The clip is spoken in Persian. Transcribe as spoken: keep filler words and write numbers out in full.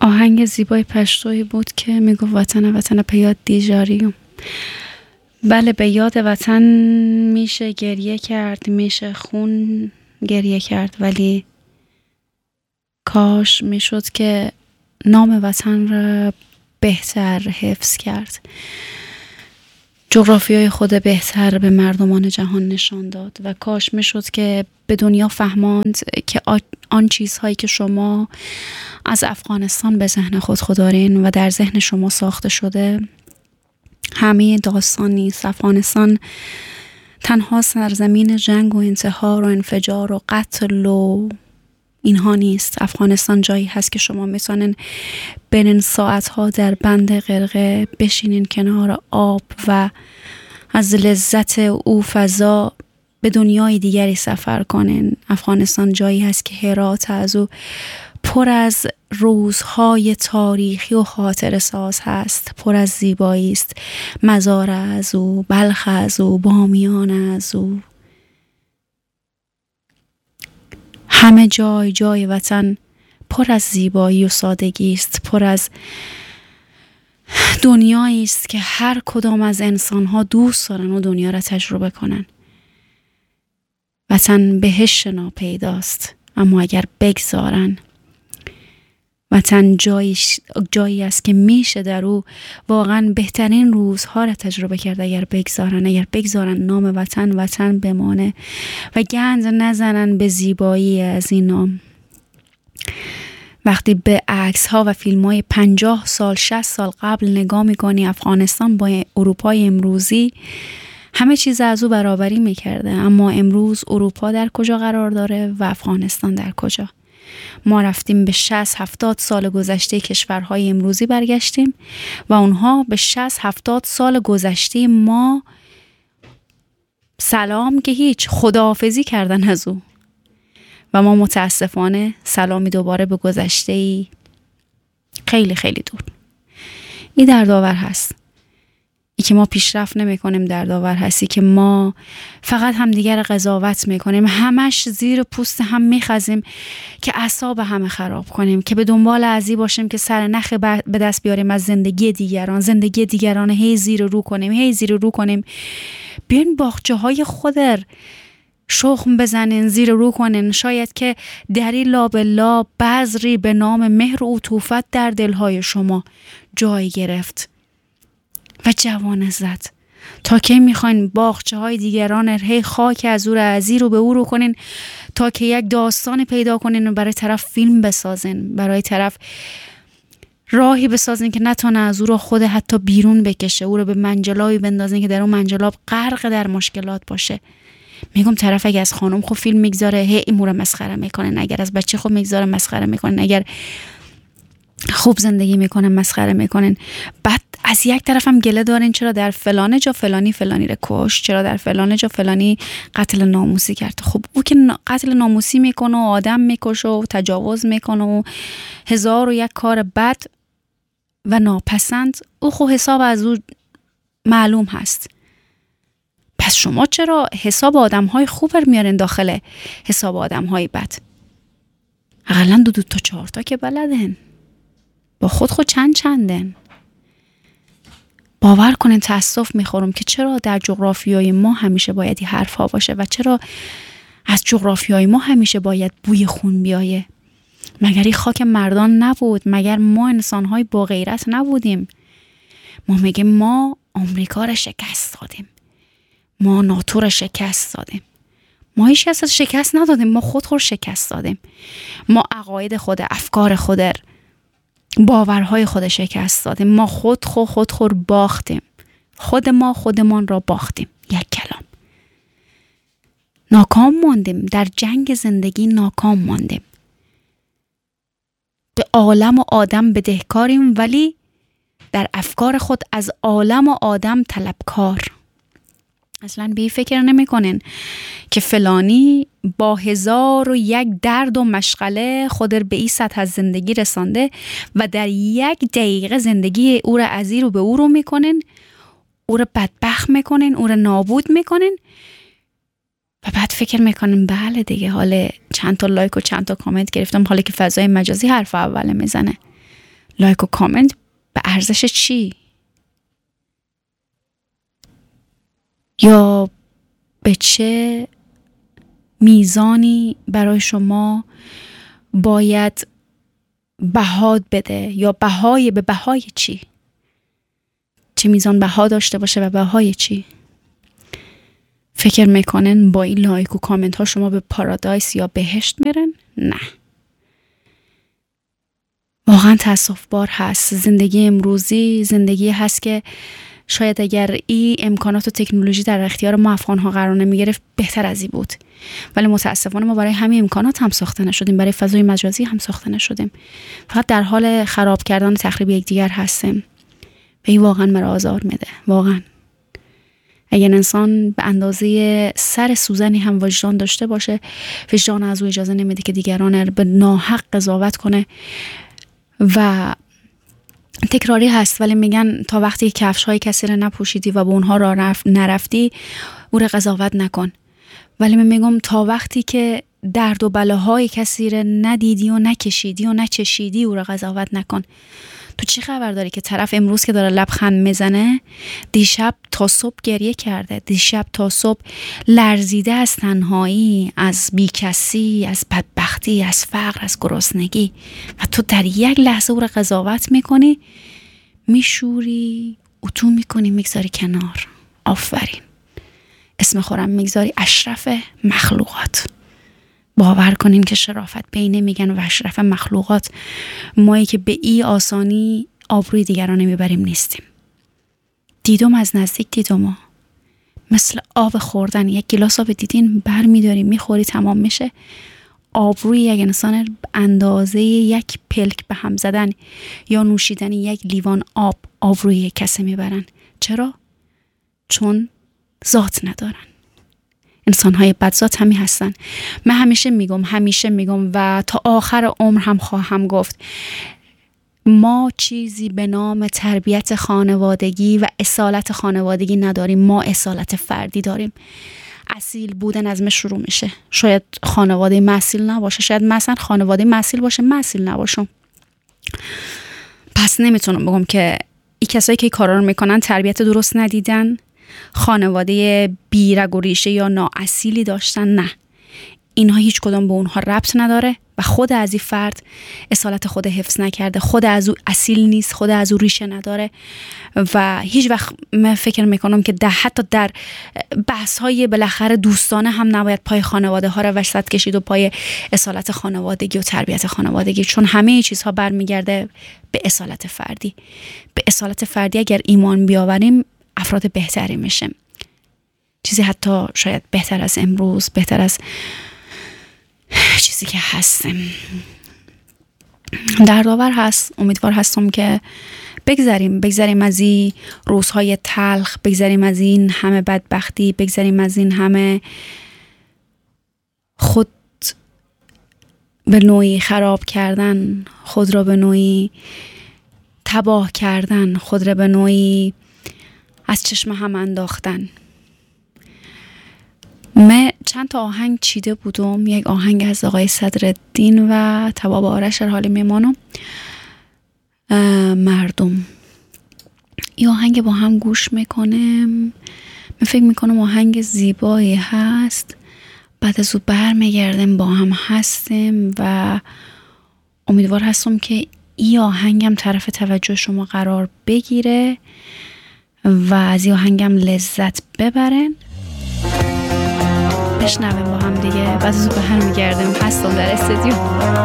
آهنگ زیبای پشتویی بود که میگفت وطن وطن پیاد دیجاریم. بله، به یاد وطن میشه گریه کرد، میشه خون گریه کرد، ولی کاش میشد که نام وطن را بهتر حفظ کرد، جغرافیای خود بهتر به مردمان جهان نشان داد و کاش میشد که به دنیا فهماند که آن چیزهایی که شما از افغانستان به ذهن خود خودارین و در ذهن شما ساخته شده همه داستان نیست. افغانستان تنها سرزمین جنگ و انتحار و انفجار و قتل و اینها نیست. افغانستان جایی هست که شما میتونن برین ساعتها در بند غرقه بشینین کنار آب و از لذت او فضا به دنیای دیگری سفر کنین. افغانستان جایی هست که هرات از او پر از روزهای تاریخی و خاطره ساز هست، پر از زیبایی است. مزار از او، بلخ از او، بامیان از او، همه جای جای وطن پر از زیبایی و سادگی است، پر از دنیایی است که هر کدام از انسان‌ها دوست دارن و دنیا را تجربه کنن. وطن بهشت ناپیداست، اما اگر بگذارن وطن جایی, جایی است که میشه در او واقعا بهترین روزها را تجربه کرد. اگر بگذارن اگر بگذارن نام وطن وطن بمانه و گند نزنن به زیبایی از این نام. وقتی به عکس ها و فیلم های پنجاه سال شصت سال قبل نگاه میکنی افغانستان با اروپای امروزی، همه چیز از او برابری میکرده، اما امروز اروپا در کجا قرار داره و افغانستان در کجا؟ ما رفتیم به شصت هفتاد سال گذشته کشورهای امروزی برگشتیم و اونها به شصت هفتاد سال گذشته ما سلام که هیچ خداحافظی کردن از او و ما متاسفانه سلامی دوباره به گذشته خیلی خیلی دور. این دردآور هست، ای که ما پیشرفت نمی کنیم، دردآور هستی که ما فقط همدیگر رو قضاوت میکنیم، همش زیر پوست هم میخزیم که اعصاب همه خراب کنیم، که به دنبال ازی باشیم که سر نخ به دست بیاریم از زندگی دیگران، زندگی دیگران هی زیر رو کنیم هی زیر رو کنیم. بیاین باغچه های خودر شخم بزنین، زیر رو کنین، شاید که دری لابلا بذری به نام مهر و عطوفت در دلهای شما جای گرفت و جوانه زد. تا که میخواین باغچه های دیگران هی خاک از او را از این رو به او رو کنین، تا که یک داستان پیدا کنین و برای طرف فیلم بسازین، برای طرف راهی بسازین که نتونه از او رو خود حتی بیرون بکشه، او رو به منجلابی بندازین که در اون منجلاب غرق در مشکلات باشه. میگم طرف اگه از خانم خود فیلم میگذاره هی امور مسخره میکنن، اگر از بچه خود میگذاره مسخره میکنن، اگر خوب زندگی میکنن مسخره میکنن. بعد از یک طرف هم گله دارین چرا در فلان جا فلانی فلانی رو کش، چرا در فلان جا فلانی قتل ناموسی کرد. خب او که قتل ناموسی میکنه و آدم میکشه و تجاوز میکنه و هزار و یک کار بد و ناپسند، او خب حساب از او معلوم هست. پس شما چرا حساب آدم های خوب میارین داخل حساب آدم های بد؟ اقلا دو دو تا چهار تا که بلدن، با خود خود چند چندن. باور کنین تاسف میخورم که چرا در جغرافیای ما همیشه باید این حرف ها باشه و چرا از جغرافیای ما همیشه باید بوی خون بیایه. مگر این خاک مردان نبود؟ مگر ما انسان های با غیرت نبودیم؟ ما میگه ما آمریکا را شکست دادیم، ما ناتو را شکست دادیم. ما هیچ کس شکست ندادیم، ما خود خود شکست دادیم. ما عقاید خود، افکار خود، باورهای خود شکست دادیم. ما خود خود خود خود باختیم، خود ما خودمان را باختیم. یک کلام ناکام ماندیم، در جنگ زندگی ناکام ماندیم. به عالم و آدم بدهکاریم، ولی در افکار خود از عالم و آدم طلبکار. اصلا به این فکر نمی کنین که فلانی با هزار و یک درد و مشغله خود به این سطح از زندگی رسانده و در یک دقیقه زندگی او را از این رو به او رو میکنین، او را بدبخت میکنین، او را نابود میکنین و بعد فکر میکنین بله دیگه، حالا چند تا لایک و چند تا کامنت گرفتم، حالا که فضای مجازی حرف اوله میزنه. لایک و کامنت به ارزش چی؟ یا به چه میزانی برای شما باید بها بده؟ یا بهای به بهای چی؟ چه میزان بها داشته باشه و بهای چی؟ فکر میکنن با این لایک و کامنت ها شما به پارادایس یا بهشت میرن؟ نه. واقعا تأسف بار هست. زندگی امروزی زندگی هست که شاید اگر این امکانات و تکنولوژی در اختیار ما افغان ها قرار نمی گرفت بهتر از این بود، ولی متاسفانه ما برای همین امکانات هم ساخته نشدیم، برای فضای مجازی هم ساخته نشدیم، فقط در حال خراب کردن و تخریب یکدیگر هستیم. و این واقعا مرا آزار میده. واقعا اگر انسان به اندازه سر سوزنی هم وجدان داشته باشه، وجدان از او اجازه نمیده که دیگران به ناحق قضاوت کنه. و تکراری هست، ولی میگن تا وقتی کفش های کسی را نپوشیدی و به اونها را رفت نرفتی او را قضاوت نکن. ولی من میگم تا وقتی که درد و بلاهای کسی را ندیدی و نکشیدی و نچشیدی او را قضاوت نکن. تو چی خبر داری که طرف امروز که داره لبخند میزنه دیشب تا صبح گریه کرده، دیشب تا صبح لرزیده از تنهایی، از بیکسی، از بدبختی، از فقر، از گرسنگی، و تو در یک لحظه او را قضاوت میکنی، میشوری، اتو میکنی، میگذاری کنار. آفرین. اسم خورم میگذاری اشرف مخلوقات. باور کنین که شرافت بینه میگن و اشرف مخلوقات مایی که به ای آسانی آبروی دیگران نمیبریم نیستیم. دیدم از نزدیک دیدم، مثل آب خوردن. یک گلاس آب دیدین بر میداری میخوری تمام میشه. آبروی یک انسان به اندازه یک پلک به هم زدن یا نوشیدن یک لیوان آب آبروی یک کسی میبرن. چرا؟ چون ذات ندارن. انسان‌های بدذات همی هستن. من همیشه میگم همیشه میگم و تا آخر عمر هم خواهم گفت، ما چیزی به نام تربیت خانوادگی و اصالت خانوادگی نداریم. ما اصالت فردی داریم. اصیل بودن از من شروع میشه. شاید خانواده من اصیل نباشه، شاید مثلا خانواده من اصیل باشه، من اصیل نباشم. پس نمیتونم بگم که این کسایی که کارا رو میکنن تربیت درست ندیدن، خانواده بیرگ و ریشه یا نااصیلی داشتن. نه، اینها هیچ کدام به اونها ربط نداره و خود از این فرد اصالت خود حفظ نکرده، خود از او اصیل نیست، خود از او ریشه نداره. و هیچ وقت من فکر میکنم که در حتی در بحث های بالاخره دوستانه هم نباید پای خانواده ها رو وسط کشید و پای اصالت خانوادگی و تربیت خانوادگی، چون همه چیزها برمیگرده به اصالت فردی. به اصالت فردی اگر ایمان بیاوریم افراد بهتری میشه. چیزی حتی شاید بهتر از امروز، بهتر از چیزی که هستیم. دردآور هست. امیدوار هستم که بگذریم بگذریم از این روزهای تلخ، بگذریم از این همه بدبختی، بگذریم از این همه خود به نوعی خراب کردن، خود را به نوعی تباه کردن، خود را به نوعی از چشم هم انداختن. من چند تا آهنگ چیده بودم، یک آهنگ از آقای صدرالدین و تواب آرش در حال میمانم، مردم. این آهنگ با هم گوش میکنم، من فکر میکنم آهنگ زیبایی هست. بعد از او بر میگردم با هم هستیم و امیدوار هستم که این آهنگم طرف توجه شما قرار بگیره و از این آهنگم لذت ببرن. بشنویم با هم دیگه. بعد از او بر میگردم، هستم در استودیو.